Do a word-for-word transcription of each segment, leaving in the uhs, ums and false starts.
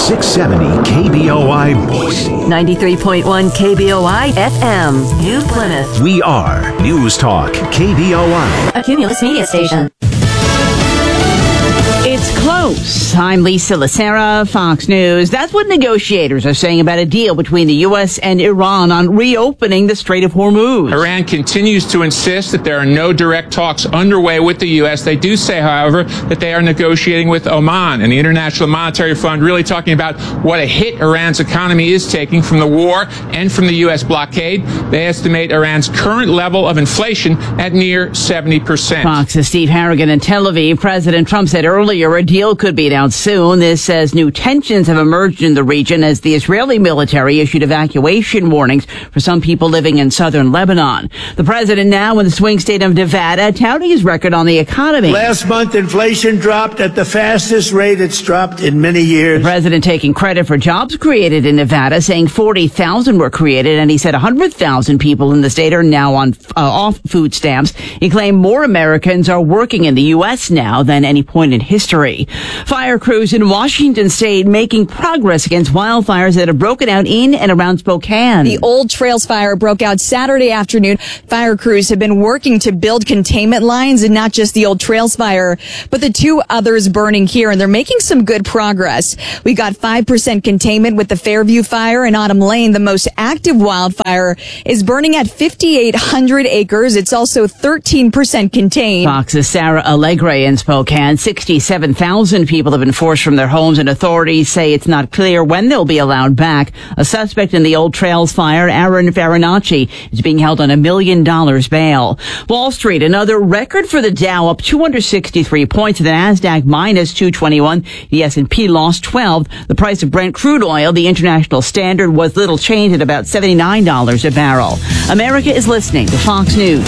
six seventy K B O I Boise. ninety-three point one K B O I F M, New Plymouth. We are News Talk K B O I. A Cumulus media station. It's close. I'm Lisa Lacera, Fox News. That's what negotiators are saying about a deal between the U S and Iran on reopening the Strait of Hormuz. Iran continues to insist that there are no direct talks underway with the U S. They do say, however, that they are negotiating with Oman and the International Monetary Fund, really talking about what a hit Iran's economy is taking from the war and from the U S blockade. They estimate Iran's current level of inflation at near seventy percent. Fox's Steve Harrigan in Tel Aviv. President Trump said earlier a deal could be announced soon. This says new tensions have emerged in the region as the Israeli military issued evacuation warnings for some people living in southern Lebanon. The president now in the swing state of Nevada touting his record on the economy. Last month, inflation dropped at the fastest rate it's dropped in many years. The president taking credit for jobs created in Nevada, saying forty thousand were created, and he said one hundred thousand people in the state are now on uh, off food stamps. He claimed more Americans are working in the U S now than any point in history. Fire crews in Washington state making progress against wildfires that have broken out in and around Spokane. The Old Trails fire broke out Saturday afternoon. Fire crews have been working to build containment lines, and not just the Old Trails fire, but the two others burning here, and they're making some good progress. We got five percent containment with the Fairview fire in Autumn Lane. The most active wildfire is burning at fifty-eight hundred acres. It's also thirteen percent contained. Fox's Sarah Allegre in Spokane. sixty-seven thousand people have been forced from their homes, and authorities say it's not clear when they'll be allowed back. A suspect in the Old Trails fire, Aaron Farinacci, is being held on a million dollars bail. Wall Street, another record for the Dow, up two hundred sixty-three points. The Nasdaq minus two twenty-one. The S and P lost twelve. The price of Brent crude oil, the international standard, was little changed at about seventy-nine dollars a barrel. America is listening to Fox News.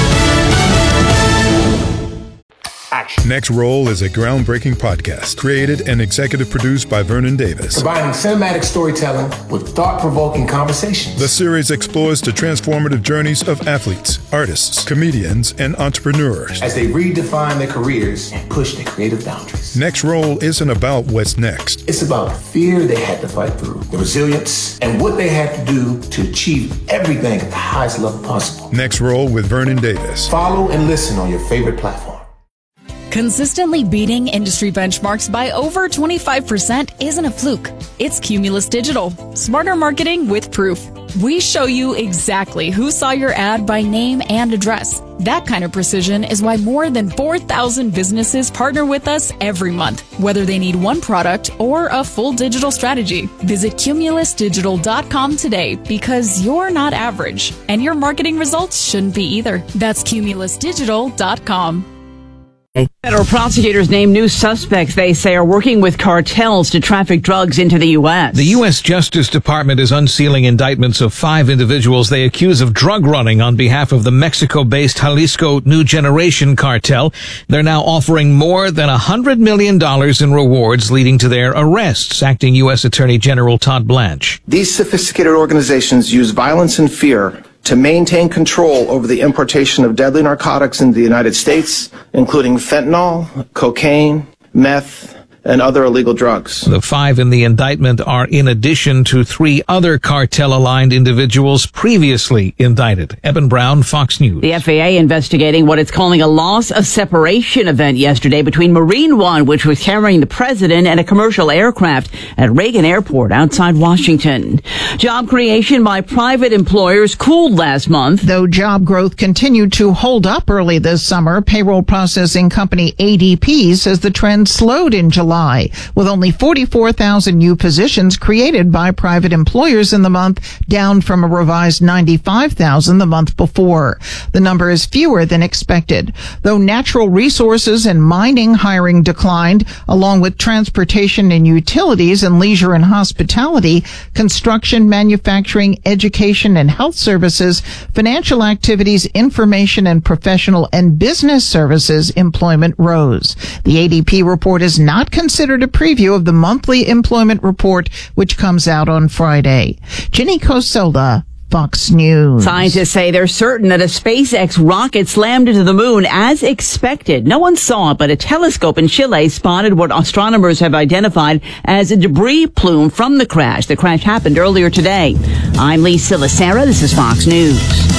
Next Roll is a groundbreaking podcast created and executive produced by Vernon Davis. Combining cinematic storytelling with thought-provoking conversations. The series explores the transformative journeys of athletes, artists, comedians, and entrepreneurs as they redefine their careers and push their creative boundaries. Next Roll isn't about what's next. It's about the fear they had to fight through, the resilience, and what they had to do to achieve everything at the highest level possible. Next Roll with Vernon Davis. Follow and listen on your favorite platform. Consistently beating industry benchmarks by over twenty-five percent isn't a fluke. It's Cumulus Digital. Smarter marketing with proof. We show you exactly who saw your ad by name and address. That kind of precision is why more than four thousand businesses partner with us every month, whether they need one product or a full digital strategy. Visit cumulus digital dot com today, because you're not average, and your marketing results shouldn't be either. That's cumulus digital dot com. Federal prosecutors name new suspects they say are working with cartels to traffic drugs into the U S. The U S Justice Department is unsealing indictments of five individuals they accuse of drug running on behalf of the Mexico-based Jalisco New Generation cartel. They're now offering more than one hundred million dollars in rewards, leading to their arrests. Acting U S Attorney General Todd Blanche. These sophisticated organizations use violence and fear to maintain control over the importation of deadly narcotics into the United States, including fentanyl, cocaine, meth, and other illegal drugs. The five in the indictment are in addition to three other cartel-aligned individuals previously indicted. Eben Brown, Fox News. The F A A investigating what it's calling a loss of separation event yesterday between Marine One, which was carrying the president, and a commercial aircraft at Reagan Airport outside Washington. Job creation by private employers cooled last month. Though job growth continued to hold up early this summer, payroll processing company A D P says the trend slowed in July. With only forty-four thousand new positions created by private employers in the month, down from a revised ninety-five thousand the month before. The number is fewer than expected. Though natural resources and mining hiring declined, along with transportation and utilities and leisure and hospitality, construction, manufacturing, education and health services, financial activities, information and professional and business services employment rose. The A D P report is not considered a preview of the monthly employment report, which comes out on Friday. Jenny Cosola, Fox News. Scientists say they're certain that a SpaceX rocket slammed into the moon as expected. No one saw it, but a telescope in Chile spotted what astronomers have identified as a debris plume from the crash. The crash happened earlier today. I'm Lee Silasera. This is Fox News.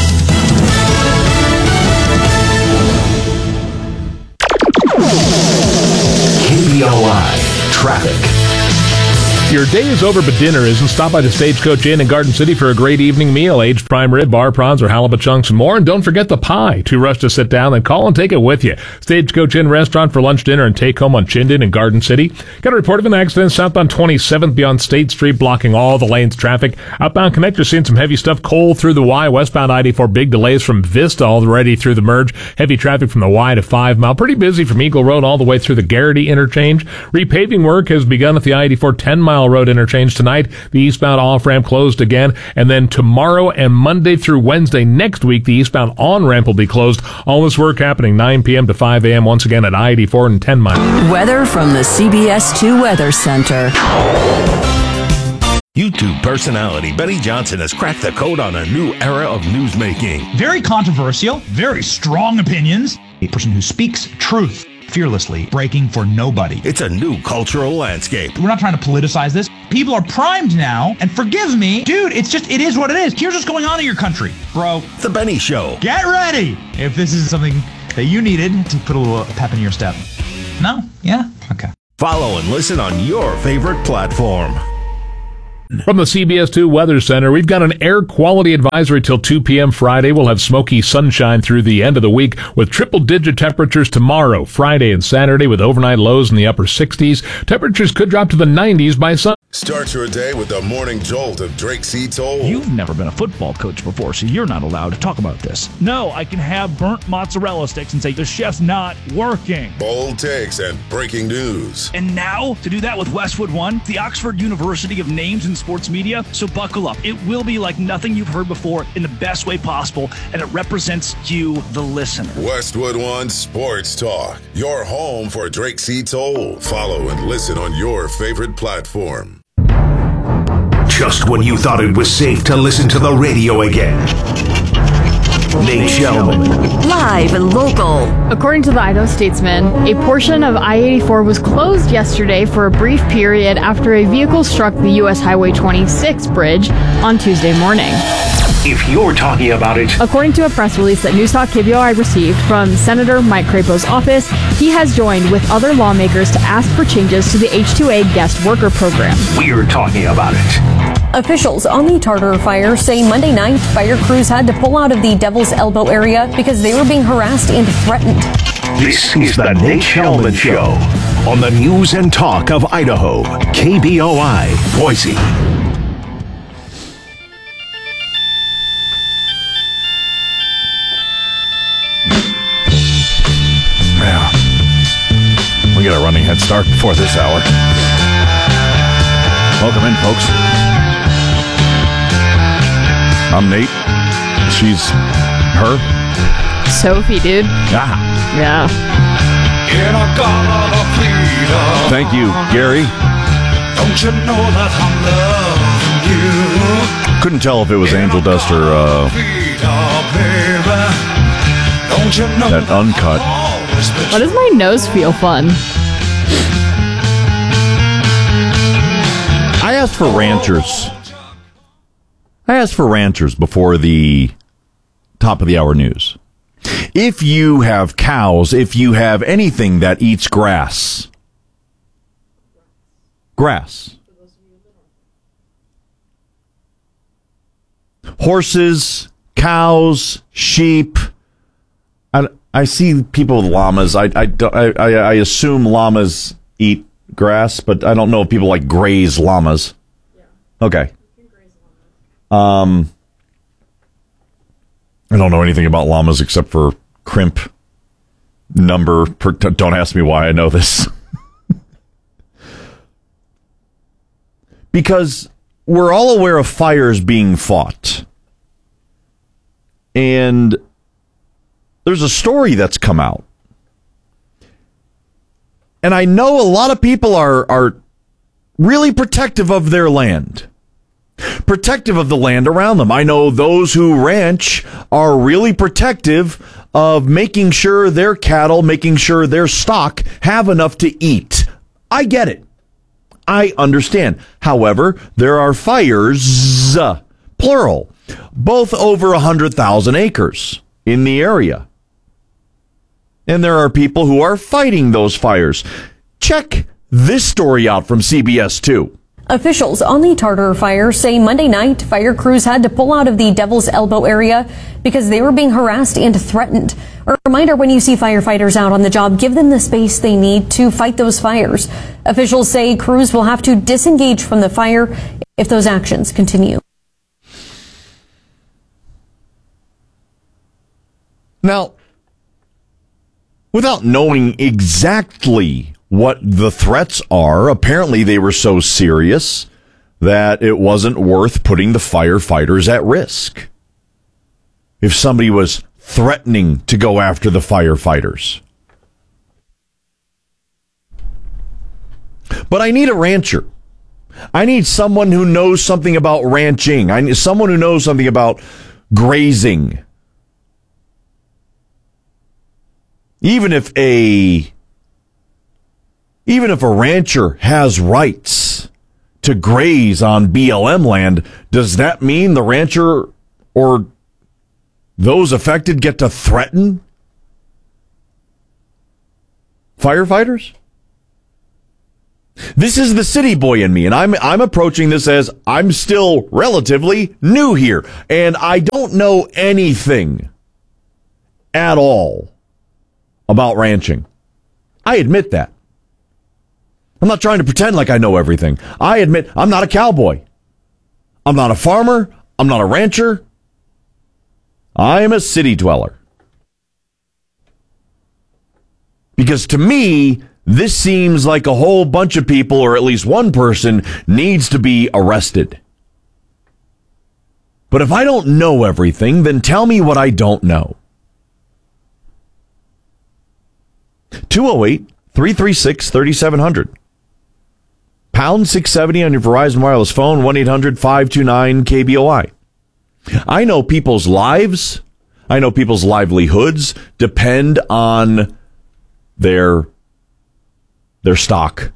K B O I Traffic. Your day is over, but dinner isn't. Stop by the Stagecoach Inn in Garden City for a great evening meal. Aged prime rib, bar prawns, or halibut chunks and more. And don't forget the pie. Too rushed to sit down? Then call and take it with you. Stagecoach Inn Restaurant for lunch, dinner, and take-home on Chinden in Garden City. Got a report of an accident southbound twenty-seventh beyond State Street, blocking all the lanes traffic. Outbound connector seeing some heavy stuff. Cole through the Y. Westbound I eighty-four, big delays from Vista already through the merge. Heavy traffic from the Y to five mile. Pretty busy from Eagle Road all the way through the Garrity interchange. Repaving work has begun at the I eighty-four ten mile road interchange tonight. The eastbound off-ramp closed again. And then tomorrow and Monday through Wednesday next week, the eastbound on-ramp will be closed. All this work happening nine p.m. to five a.m. once again at I eighty-four and ten mile. Weather from the C B S two Weather Center. YouTube personality Benny Johnson has cracked the code on a new era of newsmaking. Very controversial, very strong opinions. A person who speaks truth fearlessly, breaking for nobody. It's a new cultural landscape. We're not trying to politicize this. People are primed now, and forgive me, dude, it's just, it is what it is. Here's what's going on in your country, bro. The Benny Show. Get ready if this is something that you needed to put a little pep in your step. No? Yeah? Okay. Follow and listen on your favorite platform. From the C B S two Weather Center, we've got an air quality advisory till two p.m. Friday. We'll have smoky sunshine through the end of the week with triple-digit temperatures tomorrow, Friday and Saturday, with overnight lows in the upper sixties. Temperatures could drop to the nineties by Sunday. Start your day with the morning jolt of Drake C. Toll. You've never been a football coach before, so you're not allowed to talk about this. No, I can have burnt mozzarella sticks and say the chef's not working. Bold takes and breaking news. And now, to do that with Westwood One, the Oxford University of Names in Sports Media. So buckle up. It will be like nothing you've heard before in the best way possible, and it represents you, the listener. Westwood One Sports Talk, your home for Drake C. Toll. Follow and listen on your favorite platform. Just when you thought it was safe to listen to the radio again. Nate Shelman. Live and local. According to the Idaho Statesman, a portion of I eighty-four was closed yesterday for a brief period after a vehicle struck the U S Highway twenty-six bridge on Tuesday morning. If you're talking about it. According to a press release that Newstalk K B O I received from Senator Mike Crapo's office, he has joined with other lawmakers to ask for changes to the H two A guest worker program. We're talking about it. Officials on the Tartar fire say Monday night fire crews had to pull out of the Devil's Elbow area because they were being harassed and threatened. This is the Nate Shelman Show on the news and talk of Idaho, K B O I, Boise. Yeah. We got a running head start before this hour. Welcome in, folks. I'm Nate. She's her. Sophie, dude. Ah. Yeah. Thank you, Gary. Don't you know that I'm loving you? Couldn't tell if it was Angel Dust or uh, that uncut. Why does my nose feel fun? I asked for ranchers. I asked for ranchers before the top of the hour news. If you have cows, if you have anything that eats grass, grass, horses, cows, sheep. I, I see people with llamas. I, I, I, I assume llamas eat grass, but I don't know if people like graze llamas. Okay. Um, I don't know anything about llamas except for crimp number. Per, don't ask me why I know this. Because we're all aware of fires being fought. And there's a story that's come out. And I know a lot of people are, are really protective of their land. protective of the land around them. I know those who ranch are really protective of making sure their cattle, making sure their stock have enough to eat. I get it. I understand. However, there are fires, plural, both over one hundred thousand acres in the area. And there are people who are fighting those fires. Check this story out from C B S two. Officials on the Tartar fire say Monday night fire crews had to pull out of the Devil's Elbow area because they were being harassed and threatened. A reminder, when you see firefighters out on the job, give them the space they need to fight those fires. Officials say crews will have to disengage from the fire if those actions continue. Now, without knowing exactly what the threats are, apparently they were so serious that it wasn't worth putting the firefighters at risk. If somebody was threatening to go after the firefighters. But I need a rancher. I need someone who knows something about ranching. I need someone who knows something about grazing. Even if a even if a rancher has rights to graze on B L M land, does that mean the rancher or those affected get to threaten firefighters? This is the city boy in me, and I'm I'm approaching this as I'm still relatively new here, and I don't know anything at all about ranching. I admit that. I'm not trying to pretend like I know everything. I admit I'm not a cowboy. I'm not a farmer. I'm not a rancher. I am a city dweller. Because to me, this seems like a whole bunch of people, or at least one person, needs to be arrested. But if I don't know everything, then tell me what I don't know. two oh eight, three three six, three seven zero zero. Pound six seventy on your Verizon wireless phone, one eight hundred, five two nine, K B O I. I know people's lives, I know people's livelihoods depend on their their stock.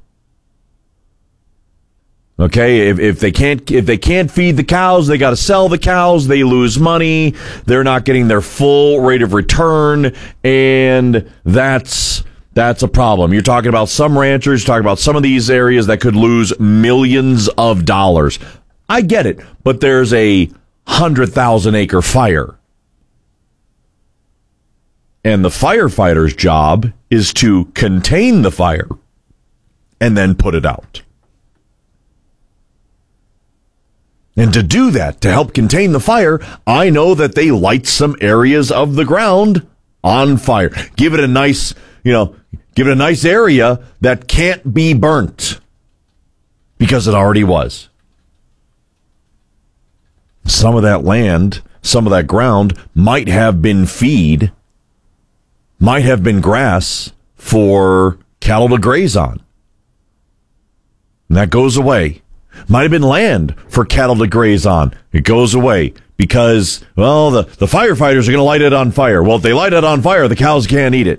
Okay, if if they can't if they can't feed the cows, they got to sell the cows, they lose money, they're not getting their full rate of return, and that's That's a problem. You're talking about some ranchers, you're talking about some of these areas that could lose millions of dollars. I get it, but there's a one hundred thousand acre fire. And the firefighter's job is to contain the fire and then put it out. And to do that, to help contain the fire, I know that they light some areas of the ground on fire. Give it a nice, you know, give it a nice area that can't be burnt because it already was. Some of that land, some of that ground might have been feed, might have been grass for cattle to graze on. And that goes away. Might have been land for cattle to graze on. It goes away because, well, the, the firefighters are going to light it on fire. Well, if they light it on fire, the cows can't eat it.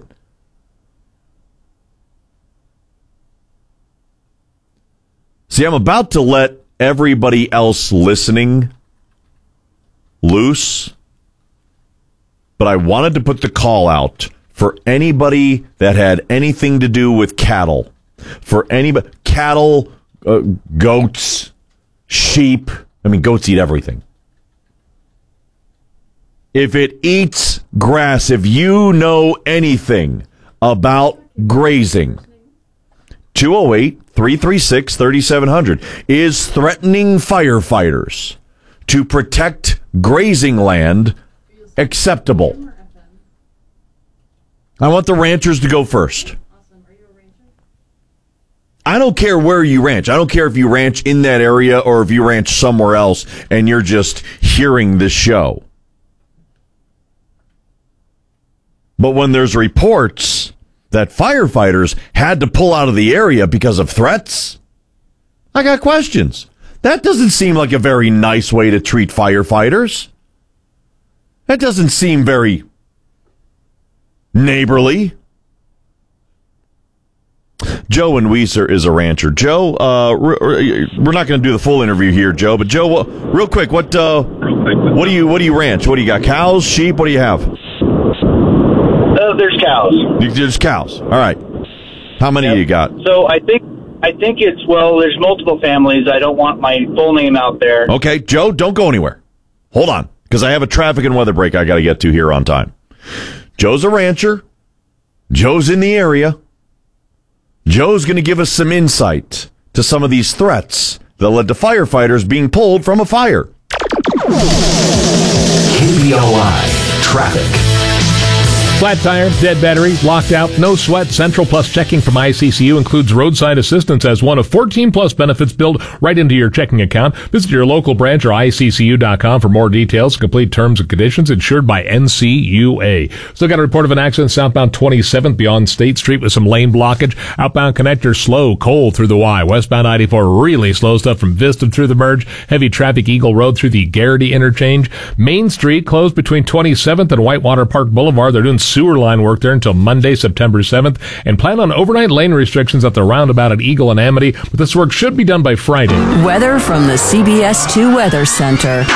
See, I'm about to let everybody else listening loose, but I wanted to put the call out for anybody that had anything to do with cattle. For anybody, cattle, uh, goats, sheep. I mean, goats eat everything. If it eats grass, if you know anything about grazing, two oh eight, three three six, three seven zero zero is threatening firefighters to protect grazing land acceptable. I want the ranchers to go first. I don't care where you ranch. I don't care if you ranch in that area or if you ranch somewhere else and you're just hearing this show. But when there's reports that firefighters had to pull out of the area because of threats, I got questions. That doesn't seem like a very nice way to treat firefighters. That doesn't seem very neighborly. Joe in Weiser is a rancher. Joe, uh, we're not going to do the full interview here, Joe. But Joe, real quick, what uh, what do you what do you ranch? What do you got? Cows, sheep? What do you have? Uh, there's cows. There's cows. All right. How many yep. do you got? So I think I think it's well. There's multiple families. I don't want my full name out there. Okay, Joe, don't go anywhere. Hold on, because I have a traffic and weather break I got to get to here on time. Joe's a rancher. Joe's in the area. Joe's going to give us some insight to some of these threats that led to firefighters being pulled from a fire. K B O I Traffic. Flat tire, dead battery, locked out, no sweat. Central Plus checking from I C C U includes roadside assistance as one of fourteen plus benefits built right into your checking account. Visit your local branch or I C C U dot com for more details. Complete terms and conditions insured by N C U A. Still got a report of an accident southbound twenty-seventh beyond State Street with some lane blockage. Outbound connector slow, cold through the Y. Westbound ninety-four really slow stuff from Vista through the merge. Heavy traffic Eagle Road through the Garrity interchange. Main Street closed between twenty-seventh and Whitewater Park Boulevard. They're doing sewer line work there until Monday, September seventh, and plan on overnight lane restrictions at the roundabout at Eagle and Amity, but this work should be done by Friday. Weather from the C B S two Weather Center.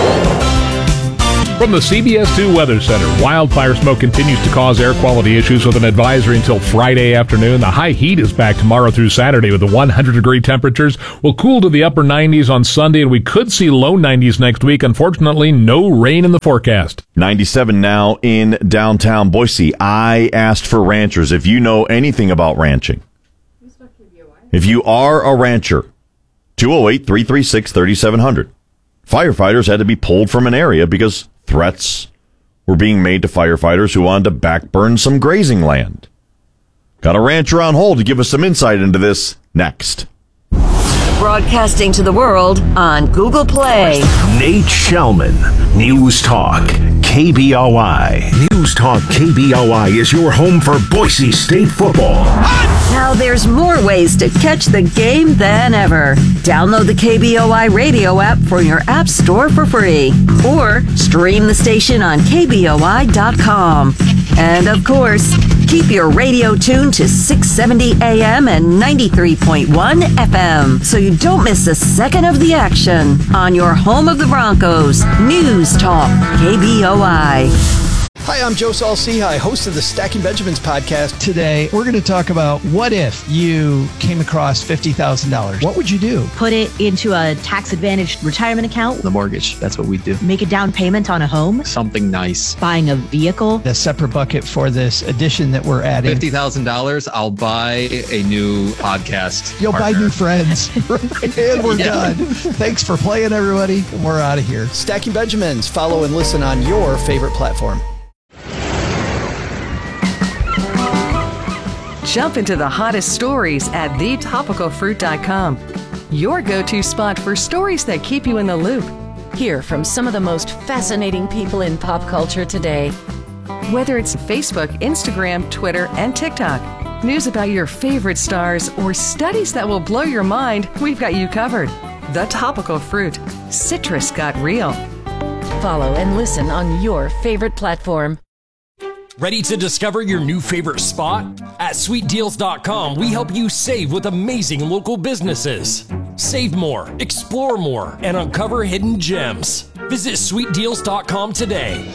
From the C B S two Weather Center, wildfire smoke continues to cause air quality issues with an advisory until Friday afternoon. The high heat is back tomorrow through Saturday with the one hundred degree temperatures. Will cool to the upper nineties on Sunday, and we could see low nineties next week. Unfortunately, no rain in the forecast. ninety-seven now in downtown Boise. I asked for ranchers if you know anything about ranching. If you are a rancher, two oh eight, three three six, three seven zero zero. Firefighters had to be pulled from an area because threats were being made to firefighters who wanted to backburn some grazing land. Got a rancher on hold to give us some insight into this next. Broadcasting to the world on Google Play. Nate Shellman, News Talk, K B O I. News Talk K B O I is your home for Boise State football. Now there's more ways to catch the game than ever. Download the K B O I radio app from your app store for free. Or stream the station on K B O I dot com. And of course, keep your radio tuned to six seventy A M and ninety-three point one F M so you don't miss a second of the action on your home of the Broncos. News Talk, K B O I. Hi, I'm Joe Saul-Sehy, host of the Stacking Benjamins podcast. Today, we're going to talk about what if you came across fifty thousand dollars. What would you do? Put it into a tax-advantaged retirement account. The mortgage, that's what we do. Make a down payment on a home. Something nice. Buying a vehicle. A separate bucket for this addition that we're adding. fifty thousand dollars, I'll buy a new podcast You'll partner. buy new friends. And we're Yeah. done. Thanks for playing, everybody. And we're out of here. Stacking Benjamins. Follow and listen on your favorite platform. Jump into the hottest stories at the topical fruit dot com. Your go-to spot for stories that keep you in the loop. Hear from some of the most fascinating people in pop culture today. Whether it's Facebook, Instagram, Twitter, and TikTok. News about your favorite stars or studies that will blow your mind, we've got you covered. The Topical Fruit. Citrus got real. Follow and listen on your favorite platform. Ready to discover your new favorite spot? At sweet deals dot com, we help you save with amazing local businesses. Save more, explore more, and uncover hidden gems. Visit sweet deals dot com today.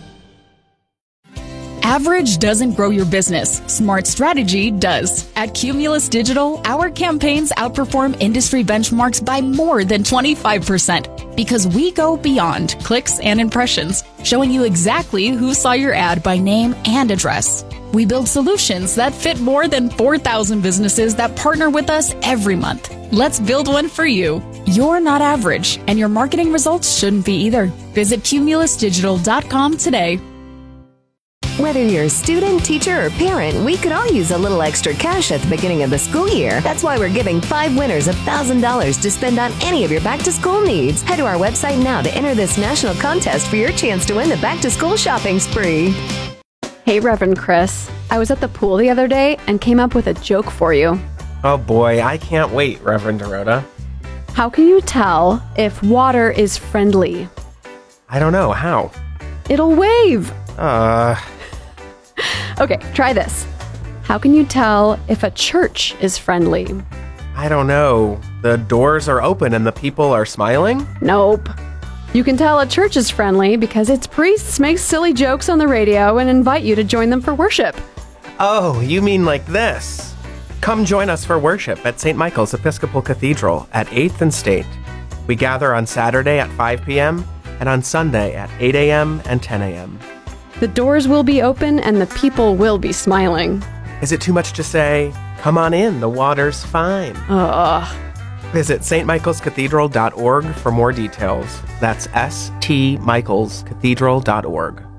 Average doesn't grow your business. Smart strategy does. At Cumulus Digital, our campaigns outperform industry benchmarks by more than twenty-five percent because we go beyond clicks and impressions, showing you exactly who saw your ad by name and address. We build solutions that fit more than four thousand businesses that partner with us every month. Let's build one for you. You're not average, and your marketing results shouldn't be either. Visit cumulus digital dot com today. Whether you're a student, teacher, or parent, we could all use a little extra cash at the beginning of the school year. That's why we're giving five winners one thousand dollars to spend on any of your back-to-school needs. Head to our website now to enter this national contest for your chance to win the back-to-school shopping spree. Hey, Reverend Chris. I was at the pool the other day and came up with a joke for you. Oh boy, I can't wait, Reverend Dorota. How can you tell if water is friendly? I don't know. How? It'll wave. Uh. Okay, try this. How can you tell if a church is friendly? I don't know. The doors are open and the people are smiling? Nope. You can tell a church is friendly because its priests make silly jokes on the radio and invite you to join them for worship. Oh, you mean like this? Come join us for worship at Saint Michael's Episcopal Cathedral at eighth and State. We gather on Saturday at five p.m. and on Sunday at eight a.m. and ten a.m. The doors will be open and the people will be smiling. Is it too much to say, come on in, the water's fine? Ugh. Visit s t michaels cathedral dot org for more details. That's s t michaels cathedral dot org.